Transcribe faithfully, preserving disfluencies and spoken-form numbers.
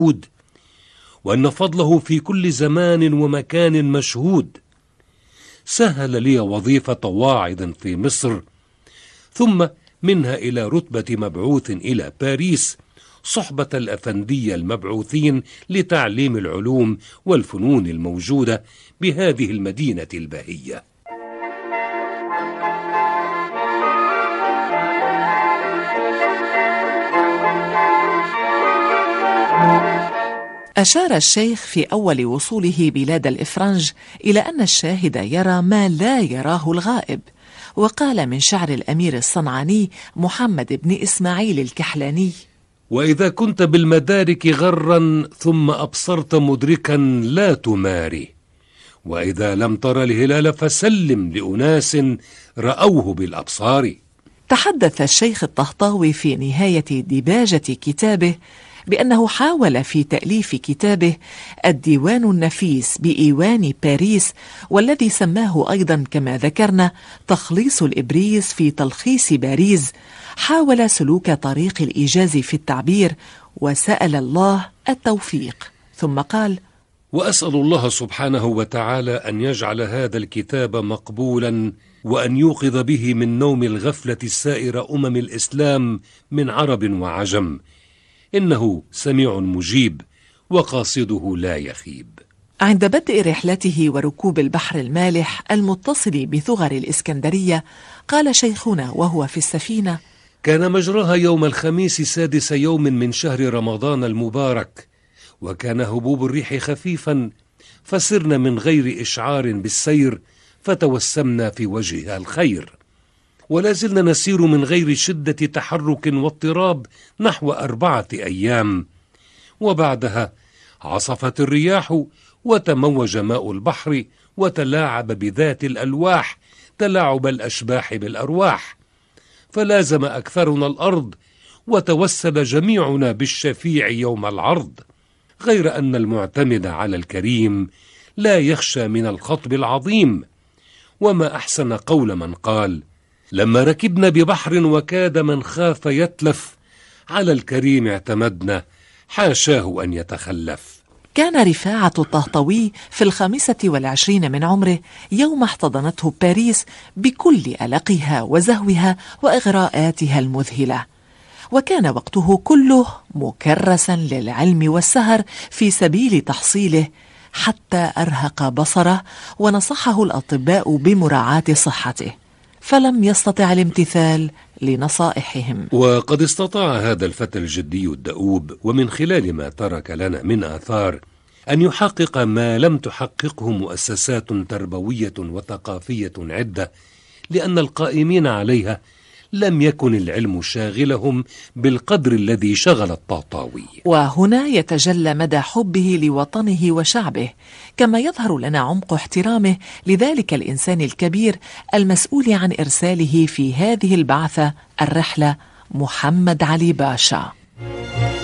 وأن فضله في كل زمان ومكان مشهود. سهل لي وظيفة واعظ في مصر، ثم منها إلى رتبة مبعوث إلى باريس صحبة الأفندية المبعوثين لتعليم العلوم والفنون الموجودة بهذه المدينة الباهية. أشار الشيخ في أول وصوله بلاد الإفرنج إلى أن الشاهد يرى ما لا يراه الغائب، وقال من شعر الأمير الصنعاني محمد بن إسماعيل الكحلاني: وإذا كنت بالمدارك غرا ثم أبصرت مدركا لا تماري، وإذا لم تر الهلال فسلم لأناس رأوه بالأبصار. تحدث الشيخ الطهطاوي في نهاية ديباجة كتابه بأنه حاول في تأليف كتابه الديوان النفيس بإيوان باريس، والذي سماه أيضا كما ذكرنا تخليص الإبريز في تلخيص باريس، حاول سلوك طريق الإيجاز في التعبير وسأل الله التوفيق، ثم قال: وأسأل الله سبحانه وتعالى أن يجعل هذا الكتاب مقبولا، وأن يوقظ به من نوم الغفلة سائر أمم الإسلام من عرب وعجم، إنه سميع مجيب وقاصده لا يخيب. عند بدء رحلته وركوب البحر المالح المتصل بثغر الإسكندرية، قال شيخنا وهو في السفينة: كان مجراها يوم الخميس سادس يوم من شهر رمضان المبارك، وكان هبوب الريح خفيفا، فسرنا من غير إشعار بالسير، فتوسمنا في وجهها الخير، ولا زلنا نسير من غير شدة تحرك واضطراب نحو أربعة أيام، وبعدها عصفت الرياح وتموج ماء البحر وتلاعب بذات الألواح تلاعب الأشباح بالأرواح، فلازم أكثرنا الأرض وتوسل جميعنا بالشفيع يوم العرض، غير أن المعتمد على الكريم لا يخشى من الخطب العظيم. وما أحسن قول من قال: لما ركبنا ببحر وكاد من خاف يتلف، على الكريم اعتمدنا حاشاه أن يتخلف. كان رفاعة الطهطاوي في الخامسة والعشرين من عمره يوم احتضنته باريس بكل ألقها وزهوها وإغراءاتها المذهلة، وكان وقته كله مكرسا للعلم والسهر في سبيل تحصيله، حتى أرهق بصره ونصحه الأطباء بمراعاة صحته، فلم يستطع الامتثال لنصائحهم. وقد استطاع هذا الفتى الجدي الدؤوب، ومن خلال ما ترك لنا من آثار، أن يحقق ما لم تحققه مؤسسات تربوية وثقافية عدة، لأن القائمين عليها لم يكن العلم شاغلهم بالقدر الذي شغل الطهطاوي. وهنا يتجلى مدى حبه لوطنه وشعبه، كما يظهر لنا عمق احترامه لذلك الإنسان الكبير المسؤول عن إرساله في هذه البعثة الرحلة، محمد علي باشا.